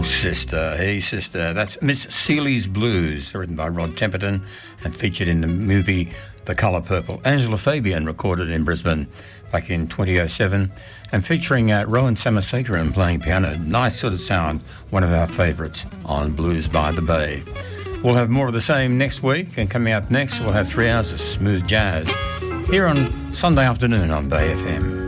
Oh, sister, hey, sister. That's Miss Seeley's Blues, written by Rod Temperton and featured in the movie The Colour Purple. Angela Fabian recorded in Brisbane back in 2007 and featuring Rowan Samasekaran playing piano. Nice sort of sound, one of our favourites on Blues by the Bay. We'll have more of the same next week, and coming up next we'll have 3 hours of smooth jazz here on Sunday afternoon on Bay FM.